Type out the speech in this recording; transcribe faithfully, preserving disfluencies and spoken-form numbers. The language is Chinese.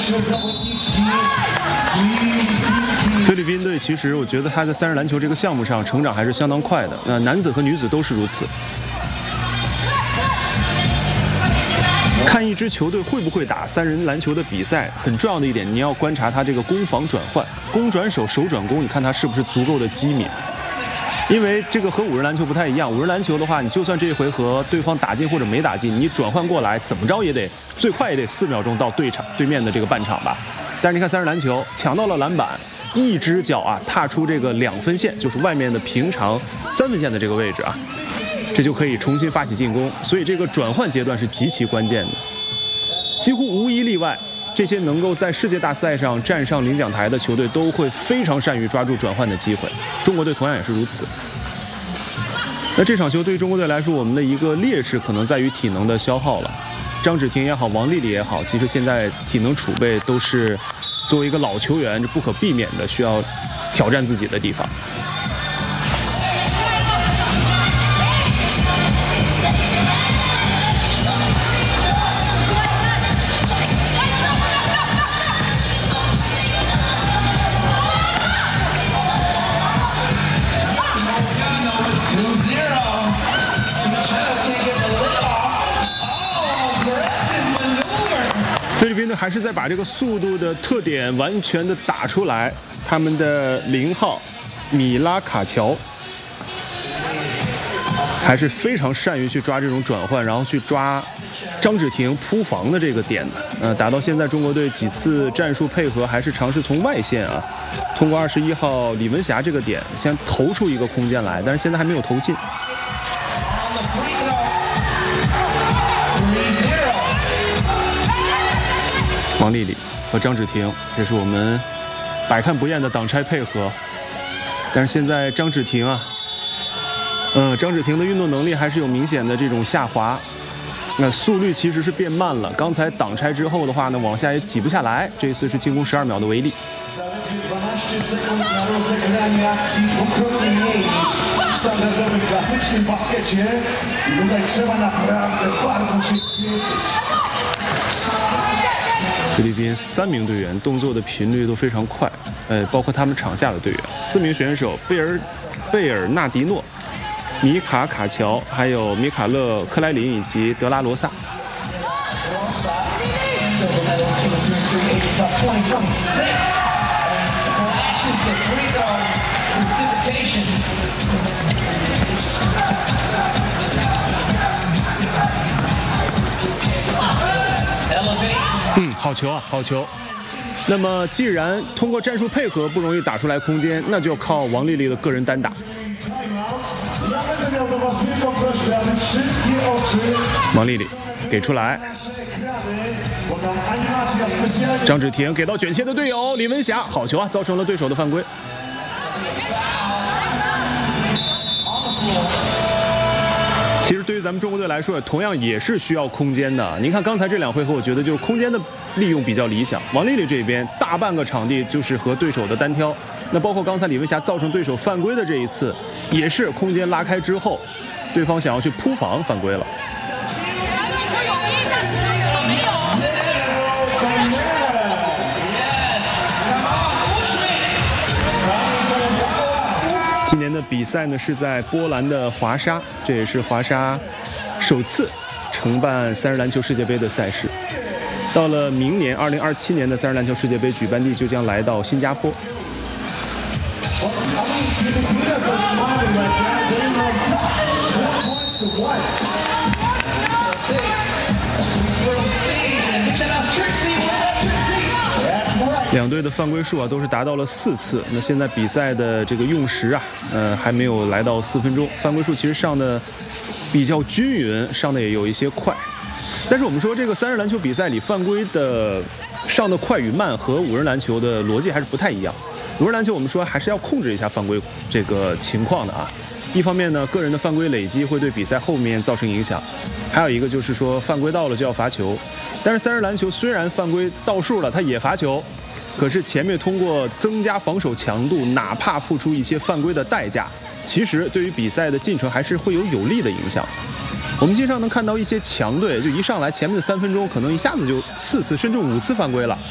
菲律宾队其实我觉得他在三人篮球这个项目上成长还是相当快的，那男子和女子都是如此。看一支球队会不会打三人篮球的比赛，很重要的一点，你要观察他这个攻防转换，攻转手、手转攻，你看他是不是足够的机敏。因为这个和五人篮球不太一样，五人篮球的话，你就算这一回合对方打进或者没打进，你转换过来怎么着也得最快也得四秒钟到对场对面的这个半场吧。但是你看三人篮球，抢到了篮板，一只脚啊踏出这个两分线，就是外面的平常三分线的这个位置啊，这就可以重新发起进攻。所以这个转换阶段是极其关键的，几乎无一例外。这些能够在世界大赛上站上领奖台的球队都会非常善于抓住转换的机会，中国队同样也是如此。那这场球对于中国队来说，我们的一个劣势可能在于体能的消耗了。张芷婷也好，王丽丽也好，其实现在体能储备都是作为一个老球员，这不可避免的需要挑战自己的地方。菲律宾队还是在把这个速度的特点完全的打出来，他们的零号米拉卡乔还是非常善于去抓这种转换，然后去抓张芷婷扑防的这个点的。呃，打到现在，中国队几次战术配合还是尝试从外线啊，通过二十一号李文霞这个点先投出一个空间来，但是现在还没有投进。王丽丽和张芷婷，这是我们百看不厌的挡拆配合。但是现在张芷婷啊，嗯，张芷婷的运动能力还是有明显的这种下滑，那速率其实是变慢了。刚才挡拆之后的话呢，往下也挤不下来。这一次是进攻十二秒的违例。菲律宾三名队员动作的频率都非常快，呃，包括他们场下的队员，四名选手贝尔、贝尔纳迪诺、米卡卡乔，还有米卡勒克莱林以及德拉罗萨。嗯，好球啊，好球！那么，既然通过战术配合不容易打出来空间，那就靠王丽丽的个人单打。王丽丽给出来，张芷婷给到卷切的队友李文霞，好球啊，造成了对手的犯规。其实对于咱们中国队来说，同样也是需要空间的。您看刚才这两回合，我觉得就是空间的利用比较理想。王丽丽这边大半个场地就是和对手的单挑，那包括刚才李文霞造成对手犯规的这一次，也是空间拉开之后，对方想要去扑防犯规了。今年的比赛呢是在波兰的华沙，这也是华沙首次承办三人篮球世界杯的赛事。到了明年二零二七年的三人篮球世界杯举办地就将来到新加坡。两队的犯规数啊都是达到了四次，那现在比赛的这个用时啊，呃还没有来到四分钟，犯规数其实上的比较均匀，上的也有一些快。但是我们说这个三人篮球比赛里犯规的上的快与慢和五人篮球的逻辑还是不太一样。五人篮球我们说还是要控制一下犯规这个情况的啊。一方面呢，个人的犯规累积会对比赛后面造成影响，还有一个就是说犯规到了就要罚球。但是三人篮球虽然犯规到数了，它也罚球。可是前面通过增加防守强度，哪怕付出一些犯规的代价，其实对于比赛的进程还是会有有利的影响。我们经常能看到一些强队，就一上来前面的三分钟，可能一下子就四次甚至五次犯规了。